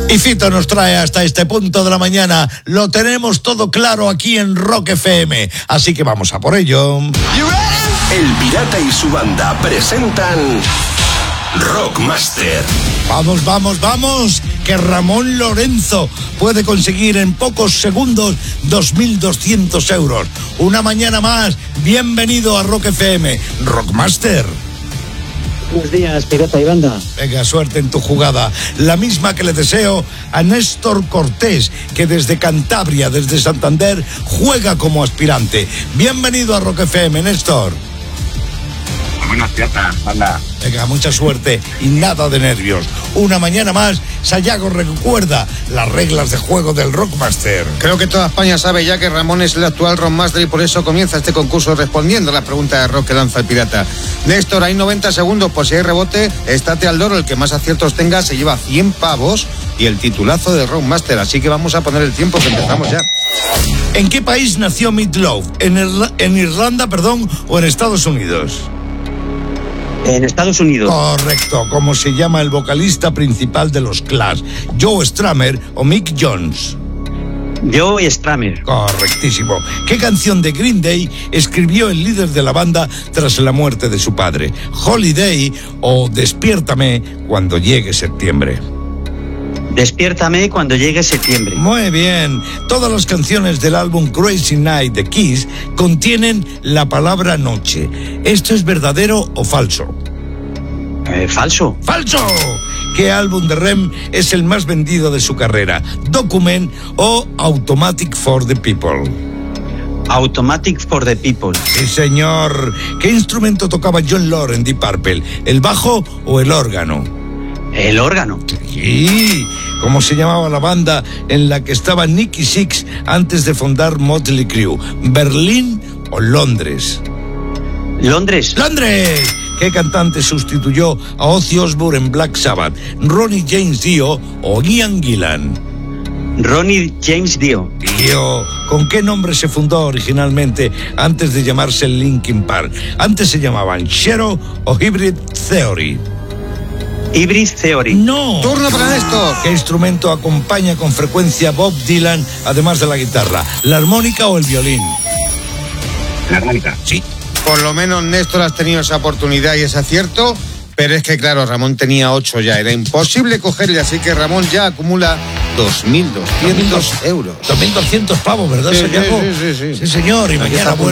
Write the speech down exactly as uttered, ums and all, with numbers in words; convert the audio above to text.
Y Fito nos trae hasta este punto de la mañana. Lo tenemos todo claro aquí en Rock F M. Así que vamos a por ello. El Pirata y su banda presentan Rockmaster. Vamos, vamos, vamos, que Ramón Lorenzo puede conseguir en pocos segundos dos mil doscientos euros. Una mañana más, bienvenido a Rock F M. Rockmaster. Buenos días, Pirata y banda. Venga, suerte en tu jugada. La misma que le deseo a Néstor Cortés, que desde Cantabria, desde Santander, juega como aspirante. Bienvenido a Rock F M, Néstor. Buenas, Pirata, banda. Venga, mucha suerte y nada de nervios. Una mañana más, Sayago recuerda las reglas de juego del Rockmaster. Creo que toda España sabe ya que Ramón es el actual Rockmaster y por eso comienza este concurso respondiendo a la pregunta de rock que lanza el Pirata. Néstor, hay noventa segundos, por si hay rebote, estate al loro, el que más aciertos tenga se lleva cien pavos y el titulazo del Rockmaster, así que vamos a poner el tiempo que empezamos ya. ¿En qué país nació Meat Loaf? ¿En, Irla- en Irlanda, perdón, o en Estados Unidos? En Estados Unidos. Correcto. ¿Cómo se llama el vocalista principal de los Clash? ¿Joe Strummer o Mick Jones? Joe Strummer. Correctísimo. ¿Qué canción de Green Day escribió el líder de la banda tras la muerte de su padre? ¿Holiday o Despiértame cuando llegue septiembre? Despiértame cuando llegue septiembre. Muy bien. Todas las canciones del álbum Crazy Night de Kiss contienen la palabra noche. ¿Esto es verdadero o falso? Eh, falso. ¡Falso! ¿Qué álbum de R E M es el más vendido de su carrera? ¿Document o Automatic for the People? Automatic for the People. Sí, señor. ¿Qué instrumento tocaba John Lord en Deep Purple? ¿El bajo o el órgano? El órgano. Sí. ¿Cómo se llamaba la banda en la que estaba Nicky Six antes de fundar Motley Crue? ¿Berlín o Londres? Londres. ¡Londres! ¿Qué cantante sustituyó a Ozzy Osbourne en Black Sabbath? ¿Ronnie James Dio o Ian Gillan? Ronnie James Dio. Dio. ¿Con qué nombre se fundó originalmente antes de llamarse Linkin Park? Antes se llamaban Shero o Hybrid Theory. Hybrid Theory. No. Turno para Néstor. ¿Qué instrumento acompaña con frecuencia Bob Dylan, además de la guitarra? ¿La armónica o el violín? La armónica. Sí. Por lo menos Néstor has tenido esa oportunidad y ese acierto, pero es que claro, Ramón tenía ocho ya, era imposible cogerle, así que Ramón ya acumula dos mil doscientos euros. dos mil doscientos pavos, ¿verdad, Sí, Sayago? sí, sí, sí, sí. Sí, señor, y Aquí mañana está vuelve.